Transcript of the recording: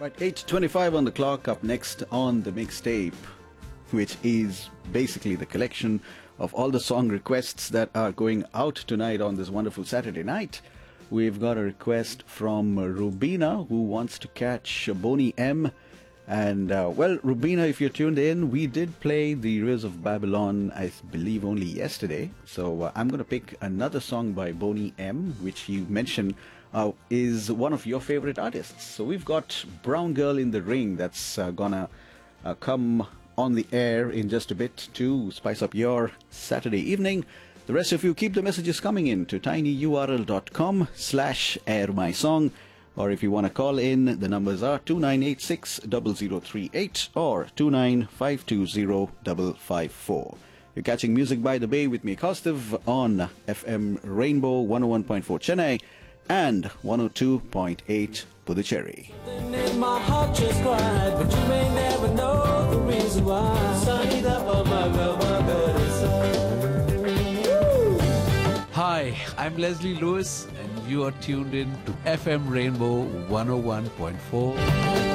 Right, 8:25 on the clock. Up next on the mixtape, which is basically the collection of all the song requests that are going out tonight on this wonderful Saturday night. We've got a request from Rubina, who wants to catch Boney M. And, well, Rubina, if you're tuned in, we did play The Rivers of Babylon, I believe, only yesterday. So I'm going to pick another song by Boney M, which you mentioned is one of your favorite artists. So we've got Brown Girl in the Ring that's gonna come on the air in just a bit to spice up your Saturday evening. The rest of you, keep the messages coming in to tinyurl.com/airmysong. Or if you want to call in, the numbers are 2986-0038 or 29520-554. You're catching Music by the Bay with me, Kaustav, on FM Rainbow 101.4 Chennai and 102.8 Puducherry. In my heart just cried, but you may never know the reason why. Sunny up on my Hi, I'm Leslie Lewis, and you are tuned in to FM Rainbow 101.4.